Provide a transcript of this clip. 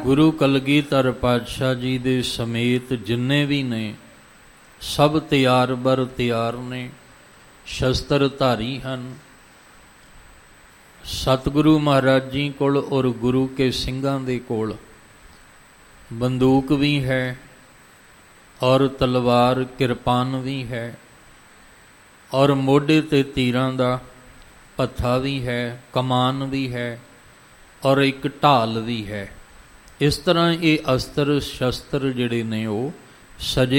ਗੁਰੂ ਕਲਗੀਧਰ ਪਾਤਸ਼ਾਹ ਜੀ ਦੇ ਸਮੇਤ ਜਿੰਨੇ ਵੀ ਨੇ ਸਭ ਤਿਆਰ ਬਰ ਤਿਆਰ ਨੇ, ਸ਼ਸਤਰ ਧਾਰੀ ਹਨ। ਸਤਿਗੁਰੂ ਮਹਾਰਾਜ ਜੀ ਕੋਲ ਔਰ ਗੁਰੂ ਕੇ ਸਿੰਘਾਂ ਦੇ ਕੋਲ ਬੰਦੂਕ ਵੀ ਹੈ ਔਰ ਤਲਵਾਰ ਕਿਰਪਾਨ ਵੀ ਹੈ ਔਰ ਮੋਢੇ 'ਤੇ ਤੀਰਾਂ ਦਾ ਭੱਥਾ ਵੀ ਹੈ, ਕਮਾਨ ਵੀ ਹੈ ਔਰ ਇੱਕ ਢਾਲ ਵੀ ਹੈ। ਇਸ ਤਰ੍ਹਾਂ ਇਹ ਅਸਤਰ ਸ਼ਸਤਰ ਜਿਹੜੇ ਨੇ ਉਹ ਸਜੇ